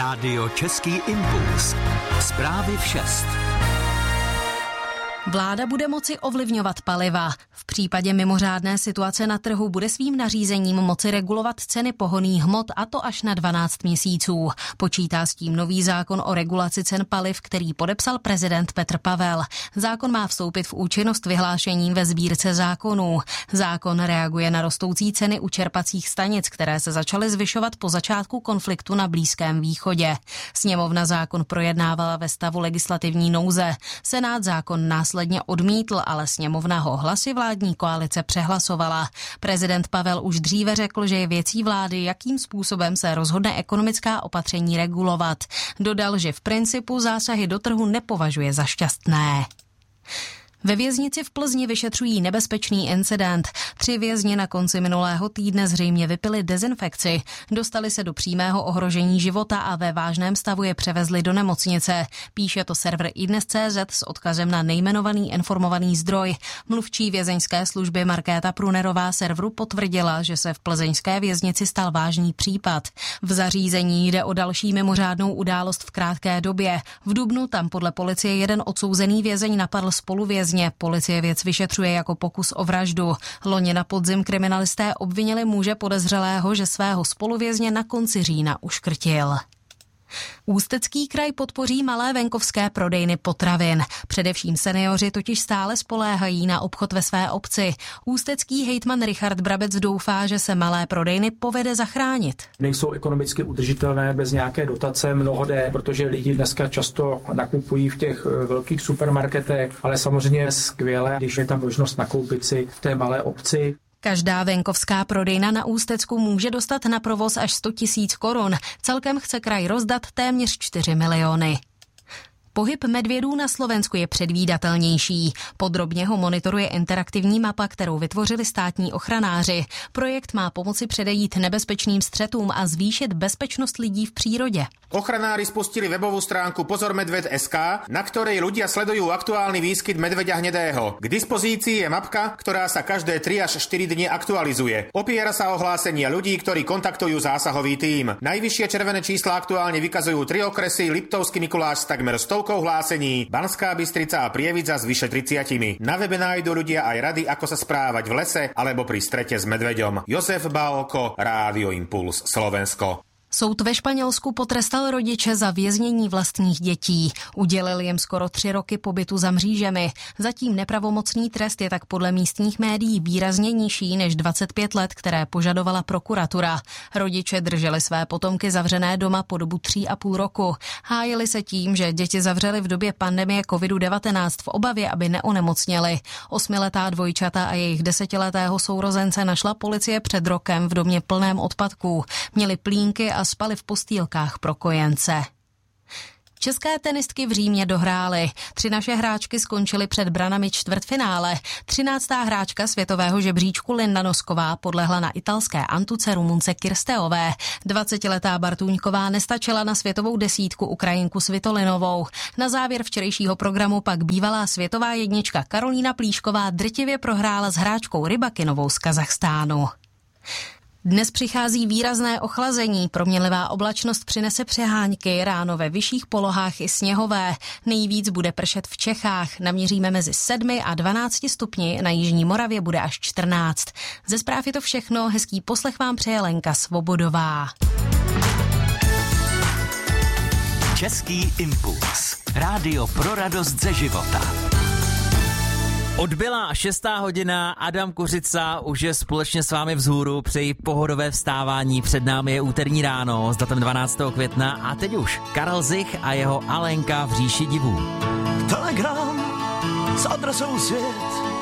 Rádio Český impuls. Zprávy v 6. Vláda bude moci ovlivňovat paliva. V případě mimořádné situace na trhu bude svým nařízením moci regulovat ceny pohonných hmot, a to až na 12 měsíců. Počítá s tím nový zákon o regulaci cen paliv, který podepsal prezident Petr Pavel. Zákon má vstoupit v účinnost vyhlášením ve sbírce zákonů. Zákon reaguje na rostoucí ceny u čerpacích stanic, které se začaly zvyšovat po začátku konfliktu na Blízkém východě. Sněmovna zákon projednávala ve stavu legislativní nouze. Senát zákon následně odmítl, ale sněmovna ho hlasy vládní koalice přehlasovala. Prezident Pavel už dříve řekl, že je věcí vlády, jakým způsobem se rozhodne ekonomická opatření regulovat. Dodal, že v principu zásahy do trhu nepovažuje za šťastné. Ve věznici v Plzni vyšetřují nebezpečný incident. 3 vězni na konci minulého týdne zřejmě vypili dezinfekci. Dostali se do přímého ohrožení života a ve vážném stavu je převezli do nemocnice. Píše to server iDnes.cz s odkazem na nejmenovaný informovaný zdroj. Mluvčí vězeňské služby Markéta Prunerová serveru potvrdila, že se v plzeňské věznici stal vážný případ. V zařízení jde o další mimořádnou událost v krátké době. V dubnu tam podle policie jeden odsouzený vězeň napadl spoluvězně. Policie věc vyšetřuje jako pokus o vraždu. Loni na podzim kriminalisté obvinili muže podezřelého, že svého spoluvězně na konci října uškrtil. Ústecký kraj podpoří malé venkovské prodejny potravin. Především seniori totiž stále spoléhají na obchod ve své obci. Ústecký hejtman Richard Brabec doufá, že se malé prodejny povede zachránit. Nejsou ekonomicky udržitelné bez nějaké dotace mnohde, protože lidi dneska často nakupují v těch velkých supermarketech, ale samozřejmě je skvělé, když je tam možnost nakoupit si v té malé obci. Každá venkovská prodejna na Ústecku může dostat na provoz až 100 000 korun. Celkem chce kraj rozdat téměř 4 miliony. Pohyb medvědů na Slovensku je předvídatelnější. Podrobně ho monitoruje interaktivní mapa, kterou vytvořili státní ochranáři. Projekt má pomoci předejít nebezpečným střetům a zvýšit bezpečnost lidí v přírodě. Ochranári spustili webovú stránku pozormedved.sk, na ktorej ľudia sledujú aktuálny výskyt medveďa hnedého. K dispozícii je mapka, ktorá sa každé 3 až 4 dni aktualizuje. Opiera sa o hlásenia ľudí, ktorí kontaktujú zásahový tím. Najvyššie červené čísla aktuálne vykazujú 3 okresy: Liptovský Mikuláš s takmer 100 hlásení, Banská Bystrica a Prievidza s vyše 30. Na webe nájdu ľudia aj rady, ako sa správať v lese alebo pri strete s medveďom. Jozef Bálko, Rádio Impuls, Slovensko. Soud ve Španělsku potrestal rodiče za věznění vlastních dětí. Udělil jim skoro 3 roky pobytu za mřížemi. Zatím nepravomocný trest je tak podle místních médií výrazně nižší než 25 let, které požadovala prokuratura. Rodiče drželi své potomky zavřené doma po dobu 3,5 roku. Hájili se tím, že děti zavřeli v době pandemie COVID-19 v obavě, aby neonemocněli. 8letá dvojčata a jejich 10letého sourozence našla policie před rokem v domě plném odpadků. Měli plínky a spali v postýlkách pro kojence. České tenistky v Římě dohrály. 3 naše hráčky skončily před branami čtvrtfinále. 13. hráčka světového žebříčku Linda Nosková podlehla na italské Antuce Rumunce Kirsteové. 20letá Bartůňková nestačila na světovou desítku Ukrajinku Svitolinovou. Na závěr včerejšího programu pak bývalá světová jednička Karolína Plíšková drtivě prohrála s hráčkou Rybakinovou z Kazachstánu. Dnes přichází výrazné ochlazení, proměnlivá oblačnost přinese přehánky, ráno ve vyšších polohách i sněhové. Nejvíc bude pršet v Čechách, naměříme mezi 7 a 12 stupni, na jižní Moravě bude až 14. Ze zpráv je to všechno, hezký poslech vám přeje Lenka Svobodová. Český impuls. Rádio pro radost ze života. Odbyla 6. hodina, Adam Kuřica už je společně s vámi vzhůru, přeji pohodové vstávání, před námi je úterní ráno s datem 12. května a teď už Karel Zich a jeho Alenka v říši divů. Telegram s adresou svět